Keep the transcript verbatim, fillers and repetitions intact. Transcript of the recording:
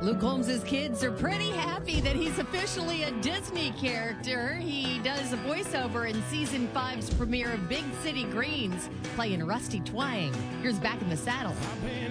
Luke Holmes' kids are pretty happy that he's officially a Disney character. He does a voiceover in season five's premiere of Big City Greens, playing Rusty Twang. Here's Back in the Saddle.